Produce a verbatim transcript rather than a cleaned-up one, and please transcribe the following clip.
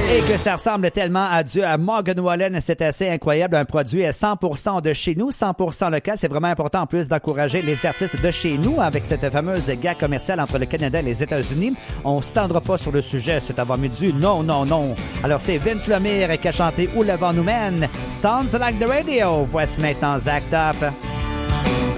Et que ça ressemble tellement à du à Morgan Wallen, c'est assez incroyable. Un produit à cent pour cent de chez nous, cent pour cent local. C'est vraiment important en plus d'encourager les artistes de chez nous avec cette fameuse guerre commerciale entre le Canada et les États-Unis. On ne s'étendra pas sur le sujet, c'est avoir mis du non, non, non. Alors c'est Vince Lemire qui a chanté Où le vent nous mène. Sounds like the radio. Voici maintenant Zach Top.